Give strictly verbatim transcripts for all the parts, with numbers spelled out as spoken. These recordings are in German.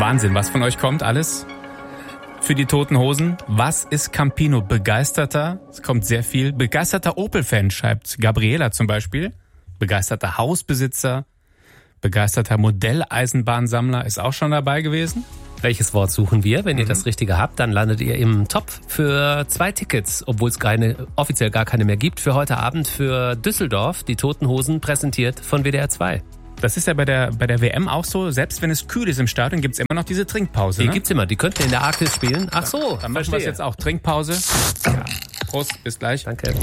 Wahnsinn, was von euch kommt alles für die Toten Hosen. Was ist Campino? Begeisterter, es kommt sehr viel, begeisterter Opel-Fan, schreibt Gabriela zum Beispiel. Begeisterter Hausbesitzer, begeisterter Modelleisenbahnsammler ist auch schon dabei gewesen. Welches Wort suchen wir? Wenn ihr mhm. das Richtige habt, dann landet ihr im Topf für zwei Tickets, obwohl es keine, offiziell gar keine mehr gibt, für heute Abend für Düsseldorf, die Toten Hosen, präsentiert von W D R zwei. Das ist ja bei der, bei der W M auch so, selbst wenn es kühl ist im Stadion, gibt's immer noch diese Trinkpause. Die ne? gibt's immer, die könnt ihr in der Arktis spielen. Ach so, dann machen wir es jetzt auch. Trinkpause. Ja. Prost, bis gleich. Danke.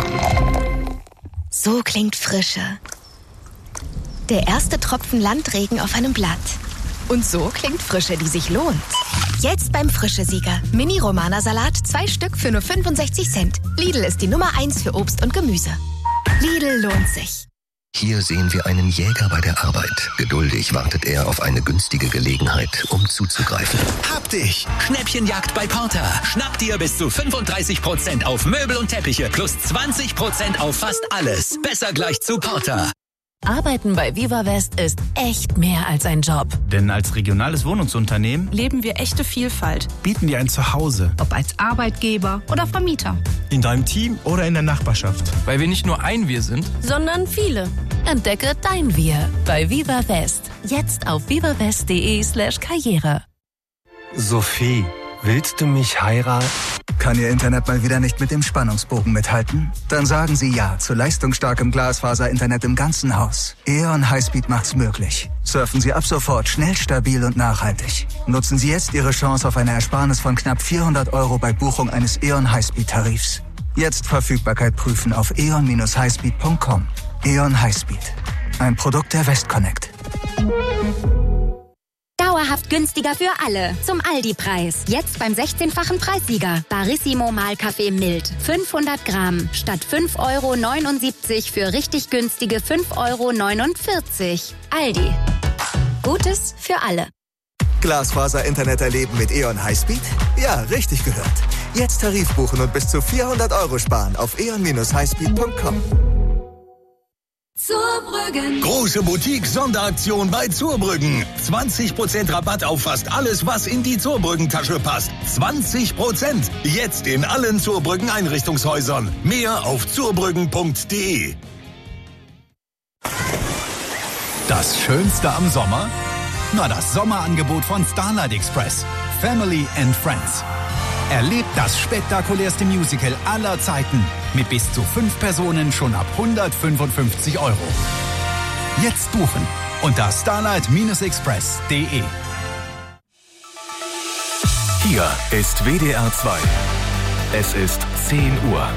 So klingt Frische. Der erste Tropfen Landregen auf einem Blatt. Und so klingt Frische, die sich lohnt. Jetzt beim Frische-Sieger. Mini-Romana-Salat, zwei Stück für nur fünfundsechzig Cent. Lidl ist die Nummer eins für Obst und Gemüse. Lidl lohnt sich. Hier sehen wir einen Jäger bei der Arbeit. Geduldig wartet er auf eine günstige Gelegenheit, um zuzugreifen. Hab dich! Schnäppchenjagd bei Porter. Schnapp dir bis zu fünfunddreißig Prozent auf Möbel und Teppiche plus zwanzig Prozent auf fast alles. Besser gleich zu Porter. Arbeiten bei Viva West ist echt mehr als ein Job. Denn als regionales Wohnungsunternehmen leben wir echte Vielfalt. Bieten dir ein Zuhause. Ob als Arbeitgeber oder Vermieter. In deinem Team oder in der Nachbarschaft. Weil wir nicht nur ein Wir sind, sondern viele. Entdecke dein Wir bei Viva West. Jetzt auf vivawest.de slash Karriere. Sophie, willst du mich heiraten? Kann Ihr Internet mal wieder nicht mit dem Spannungsbogen mithalten? Dann sagen Sie Ja zu leistungsstarkem Glasfaser-Internet im ganzen Haus. E O N Highspeed macht's möglich. Surfen Sie ab sofort schnell, stabil und nachhaltig. Nutzen Sie jetzt Ihre Chance auf eine Ersparnis von knapp vierhundert Euro bei Buchung eines E O N Highspeed-Tarifs. Jetzt Verfügbarkeit prüfen auf e o n dash highspeed punkt com. E O N Highspeed. Ein Produkt der Westconnect. Dauerhaft günstiger für alle. Zum Aldi-Preis. Jetzt beim sechzehnfachen Preissieger. Barissimo Mahlkaffee mild. fünfhundert Gramm. Statt fünf Euro neunundsiebzig für richtig günstige fünf Euro neunundvierzig. Aldi. Gutes für alle. Glasfaser-Internet erleben mit E O N Highspeed? Ja, richtig gehört. Jetzt Tarif buchen und bis zu vierhundert Euro sparen auf e o n dash highspeed punkt com. Zurbrüggen. Große Boutique-Sonderaktion bei Zurbrüggen. zwanzig Prozent Rabatt auf fast alles, was in die Zurbrüggen-Tasche passt. zwanzig Prozent. Jetzt in allen Zurbrüggen-Einrichtungshäusern. Mehr auf zurbrüggen punkt de. Das Schönste am Sommer? Na, das Sommerangebot von Starlight Express. Family and Friends. Erlebt das spektakulärste Musical aller Zeiten mit bis zu fünf Personen schon ab hundertfünfundfünfzig Euro. Jetzt buchen unter starlight express punkt de. Hier ist W D R zwei. Es ist zehn Uhr.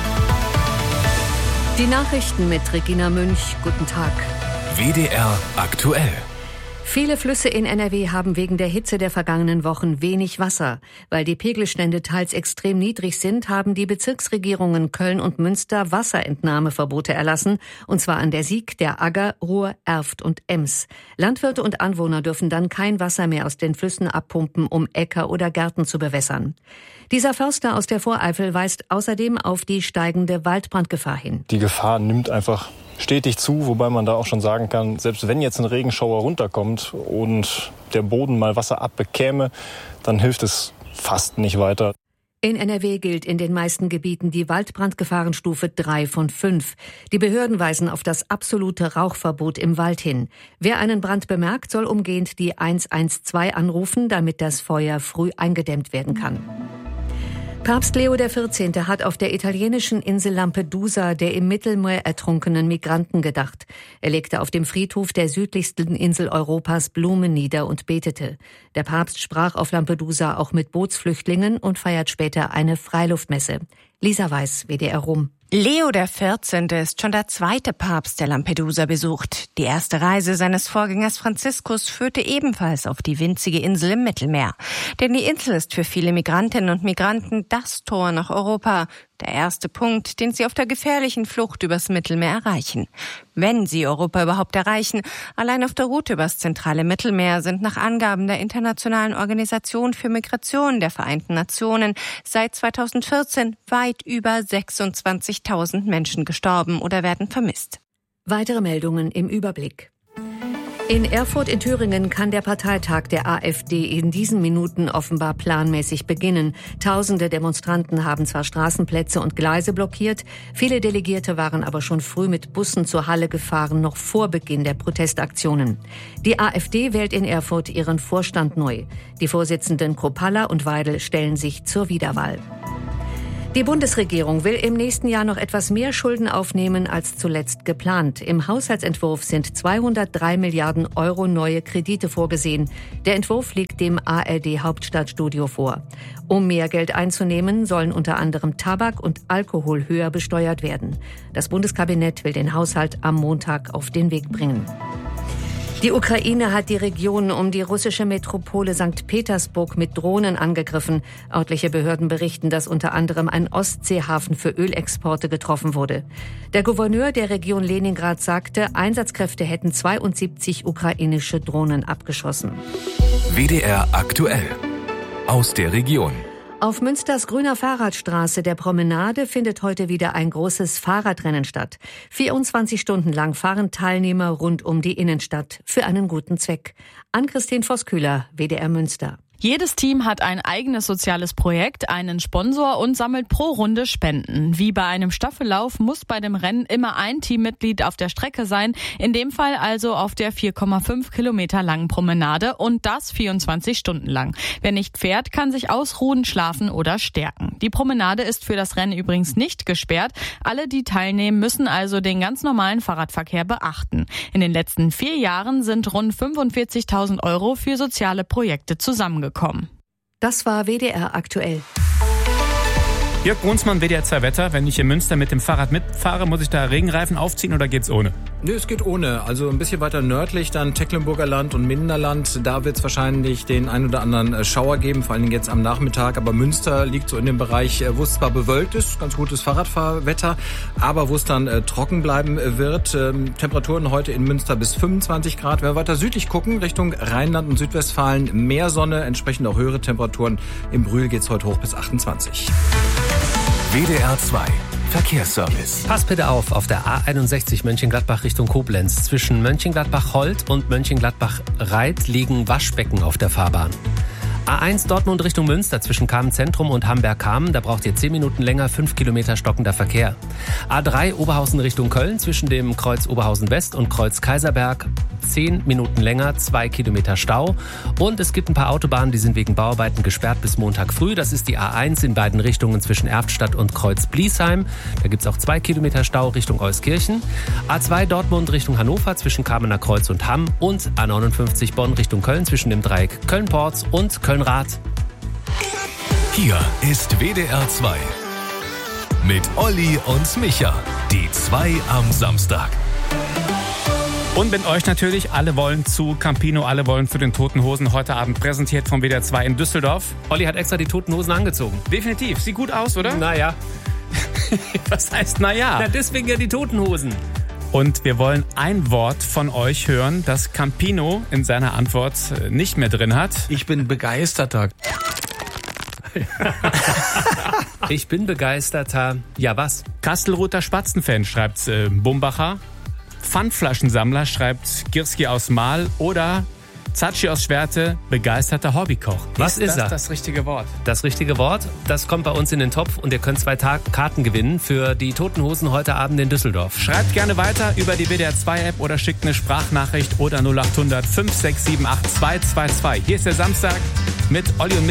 Die Nachrichten mit Regina Münch. Guten Tag. W D R aktuell. Viele Flüsse in N R W haben wegen der Hitze der vergangenen Wochen wenig Wasser. Weil die Pegelstände teils extrem niedrig sind, haben die Bezirksregierungen Köln und Münster Wasserentnahmeverbote erlassen, und zwar an der Sieg, der Agger, Ruhr, Erft und Ems. Landwirte und Anwohner dürfen dann kein Wasser mehr aus den Flüssen abpumpen, um Äcker oder Gärten zu bewässern. Dieser Förster aus der Voreifel weist außerdem auf die steigende Waldbrandgefahr hin. Die Gefahr nimmt einfach stetig zu, wobei man da auch schon sagen kann, selbst wenn jetzt ein Regenschauer runterkommt und der Boden mal Wasser abbekäme, dann hilft es fast nicht weiter. In N R W gilt in den meisten Gebieten die Waldbrandgefahrenstufe drei von fünf. Die Behörden weisen auf das absolute Rauchverbot im Wald hin. Wer einen Brand bemerkt, soll umgehend die eins eins zwei anrufen, damit das Feuer früh eingedämmt werden kann. Papst Leo der vierzehnte hat auf der italienischen Insel Lampedusa der im Mittelmeer ertrunkenen Migranten gedacht. Er legte auf dem Friedhof der südlichsten Insel Europas Blumen nieder und betete. Der Papst sprach auf Lampedusa auch mit Bootsflüchtlingen und feiert später eine Freiluftmesse. Lisa Weiß, W D R Rom. Leo der vierzehnte ist schon der zweite Papst, der Lampedusa besucht. Die erste Reise seines Vorgängers Franziskus führte ebenfalls auf die winzige Insel im Mittelmeer. Denn die Insel ist für viele Migrantinnen und Migranten das Tor nach Europa. Der erste Punkt, den sie auf der gefährlichen Flucht übers Mittelmeer erreichen. Wenn sie Europa überhaupt erreichen, allein auf der Route übers zentrale Mittelmeer sind nach Angaben der Internationalen Organisation für Migration der Vereinten Nationen seit zweitausendvierzehn weit über sechsundzwanzigtausend Menschen gestorben oder werden vermisst. Weitere Meldungen im Überblick. In Erfurt in Thüringen kann der Parteitag der AfD in diesen Minuten offenbar planmäßig beginnen. Tausende Demonstranten haben zwar Straßenplätze und Gleise blockiert, viele Delegierte waren aber schon früh mit Bussen zur Halle gefahren, noch vor Beginn der Protestaktionen. Die AfD wählt in Erfurt ihren Vorstand neu. Die Vorsitzenden Kropalla und Weidel stellen sich zur Wiederwahl. Die Bundesregierung will im nächsten Jahr noch etwas mehr Schulden aufnehmen als zuletzt geplant. Im Haushaltsentwurf sind zweihundertdrei Milliarden Euro neue Kredite vorgesehen. Der Entwurf liegt dem A R D-Hauptstadtstudio vor. Um mehr Geld einzunehmen, sollen unter anderem Tabak und Alkohol höher besteuert werden. Das Bundeskabinett will den Haushalt am Montag auf den Weg bringen. Die Ukraine hat die Region um die russische Metropole Sankt Petersburg mit Drohnen angegriffen. Örtliche Behörden berichten, dass unter anderem ein Ostseehafen für Ölexporte getroffen wurde. Der Gouverneur der Region Leningrad sagte, Einsatzkräfte hätten zweiundsiebzig ukrainische Drohnen abgeschossen. W D R aktuell aus der Region. Auf Münsters grüner Fahrradstraße der Promenade findet heute wieder ein großes Fahrradrennen statt. vierundzwanzig Stunden lang fahren Teilnehmer rund um die Innenstadt für einen guten Zweck. Ann-Christine Vosskühler, W D R Münster. Jedes Team hat ein eigenes soziales Projekt, einen Sponsor und sammelt pro Runde Spenden. Wie bei einem Staffellauf muss bei dem Rennen immer ein Teammitglied auf der Strecke sein, in dem Fall also auf der vier Komma fünf Kilometer langen Promenade und das vierundzwanzig Stunden lang. Wer nicht fährt, kann sich ausruhen, schlafen oder stärken. Die Promenade ist für das Rennen übrigens nicht gesperrt. Alle, die teilnehmen, müssen also den ganz normalen Fahrradverkehr beachten. In den letzten vier Jahren sind rund fünfundvierzigtausend Euro für soziale Projekte zusammengekommen. Das war W D R aktuell. Jörg Brunsmann, W D R zwei Wetter. Wenn ich in Münster mit dem Fahrrad mitfahre, muss ich da Regenreifen aufziehen oder geht's ohne? Nö, es geht ohne. Also ein bisschen weiter nördlich, dann Tecklenburger Land und Minderland. Da wird es wahrscheinlich den ein oder anderen Schauer geben, vor allen Dingen jetzt am Nachmittag. Aber Münster liegt so in dem Bereich, wo es zwar bewölkt ist, ganz gutes Fahrradfahrwetter, aber wo es dann äh, trocken bleiben wird. Ähm, Temperaturen heute in Münster bis fünfundzwanzig Grad. Wenn wir weiter südlich gucken, Richtung Rheinland und Südwestfalen, mehr Sonne, entsprechend auch höhere Temperaturen. Im Brühl geht es heute hoch bis achtundzwanzig. W D R zwei Verkehrsservice. Pass bitte auf, auf der A einundsechzig Mönchengladbach Richtung Koblenz. Zwischen Mönchengladbach-Holt und Mönchengladbach-Reit liegen Waschbecken auf der Fahrbahn. A eins Dortmund Richtung Münster zwischen Kamen-Zentrum und Hamberg-Kamen. Da braucht ihr zehn Minuten länger, fünf Kilometer stockender Verkehr. A drei Oberhausen Richtung Köln zwischen dem Kreuz Oberhausen West und Kreuz Kaiserberg. zehn Minuten länger, zwei Kilometer Stau. Und es gibt ein paar Autobahnen, die sind wegen Bauarbeiten gesperrt bis Montag früh. Das ist die A eins in beiden Richtungen zwischen Erftstadt und Kreuz Bliesheim. Da gibt es auch zwei Kilometer Stau Richtung Euskirchen. A zwei Dortmund Richtung Hannover zwischen Kamener Kreuz und Hamm. Und A neunundfünfzig Bonn Richtung Köln zwischen dem Dreieck Köln-Porz und Köln-Rath. Hier ist W D R zwei mit Olli und Micha, die zwei am Samstag. Und mit euch natürlich, alle wollen zu Campino, alle wollen zu den Toten Hosen. Heute Abend präsentiert vom W D R zwei in Düsseldorf. Olli hat extra die Toten Hosen angezogen. Definitiv, sieht gut aus, oder? Naja. Was heißt naja? Na, deswegen ja die Toten Hosen. Und wir wollen ein Wort von euch hören, das Campino in seiner Antwort nicht mehr drin hat. Ich bin begeisterter. Ich bin begeisterter. Ja, was? Kastelruther Spatzenfan, schreibt äh, Bumbacher. Pfandflaschensammler, schreibt Girski aus Mahl. Oder Zatschi aus Schwerte, begeisterter Hobbykoch. Was ist, ist das er? Das richtige Wort? Das richtige Wort, das kommt bei uns in den Topf und ihr könnt zwei Tag- Karten gewinnen für die Toten Hosen heute Abend in Düsseldorf. Schreibt gerne weiter über die W D R zwei App oder schickt eine Sprachnachricht oder null acht hundert fünf sechs sieben acht zwei zwei zwei. Hier ist der Samstag mit Olli und Micha.